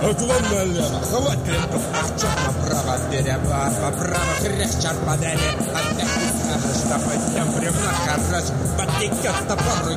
Уклон налево. Хват клинков. Торчок направо. Перебор. Поправо. Хрящар подали. Опять не скажешь, что поднем бревна. Хорош. Подтекет топор.